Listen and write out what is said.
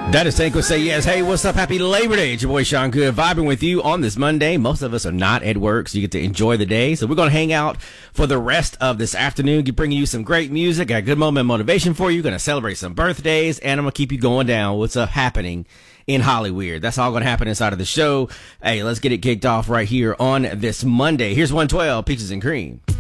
That is Tanko Say Yes. Hey, what's up? Happy Labor Day. It's your boy Sean Good vibing with you on this Monday. Most of us are not at work, so you get to enjoy the day. So we're going to hang out for the rest of this afternoon, bringing you some great music. Got a good moment of motivation for you. Going to celebrate some birthdays, and I'm going to keep you going down what's happening in Hollyweird. That's all going to happen inside of the show. Hey, let's get it kicked off right here on this Monday. Here's 112, Peaches and Cream.